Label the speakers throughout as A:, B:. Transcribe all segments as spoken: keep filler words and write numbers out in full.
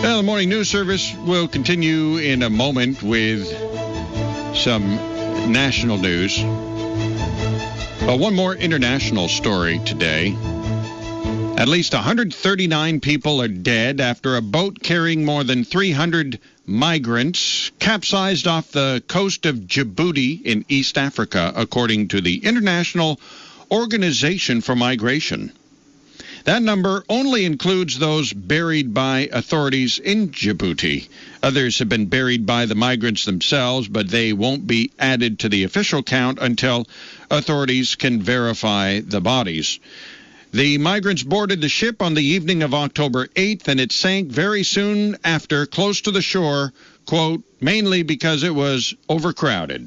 A: Well, the morning news service will continue in a moment with some national news. Well, one more international story today. At least one hundred thirty-nine people are dead after a boat carrying more than three hundred migrants capsized off the coast of Djibouti in East Africa, according to the International Organization for Migration. That number only includes those buried by authorities in Djibouti. Others have been buried by the migrants themselves, but they won't be added to the official count until authorities can verify the bodies. The migrants boarded the ship on the evening of October eighth, and it sank very soon after, close to the shore, quote, mainly because it was overcrowded.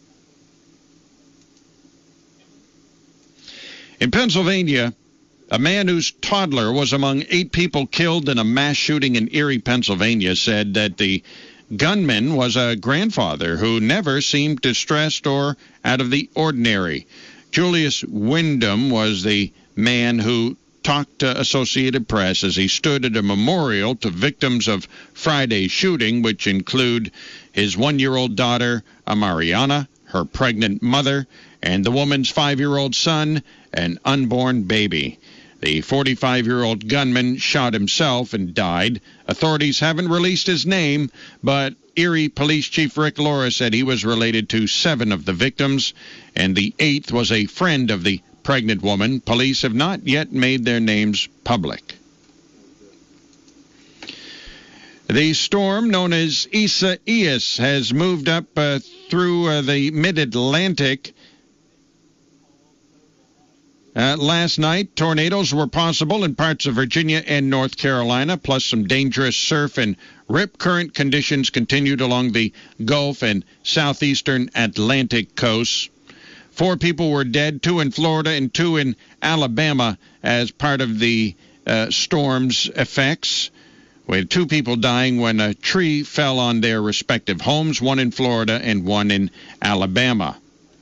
A: In Pennsylvania, a man whose toddler was among eight people killed in a mass shooting in Erie, Pennsylvania, said that the gunman was a grandfather who never seemed distressed or out of the ordinary. Julius Wyndham was the man who talked to Associated Press as he stood at a memorial to victims of Friday's shooting, which include his one-year-old daughter, Amariana, her pregnant mother, and the woman's five-year-old son, an unborn baby. The forty-five-year-old gunman shot himself and died. Authorities haven't released his name, but Erie Police Chief Rick Laura said he was related to seven of the victims, and the eighth was a friend of the pregnant woman. Police have not yet made their names public. The storm known as Isaias has moved up uh, through uh, the mid-Atlantic. Uh, last night, tornadoes were possible in parts of Virginia and North Carolina, plus some dangerous surf and rip current conditions continued along the Gulf and southeastern Atlantic coasts. Four people were dead, two in Florida and two in Alabama as part of the uh, storm's effects, with two people dying when a tree fell on their respective homes, one in Florida and one in Alabama.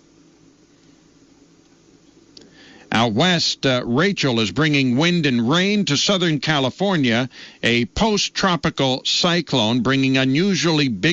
A: Out west, uh, Rachel is bringing wind and rain to Southern California, a post-tropical cyclone bringing unusually big